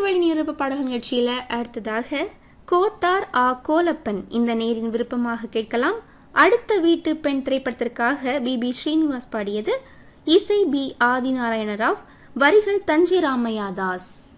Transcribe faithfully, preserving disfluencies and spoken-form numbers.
திறந்தவெளி நிரப்பு பாடல் நிகழ்ச்சியில அடுத்ததாக கோட்டார் ஆ கோலப்பன் இந்த நேரின் விருப்பமாக கேட்கலாம். அடுத்த வீட்டு பெண் திரைப்படத்திற்காக பி பி ஸ்ரீனிவாஸ் பாடியது. இசை பி ஆதிநாராயண ராவ், வரிகள் தஞ்சை ராமையா தாஸ்.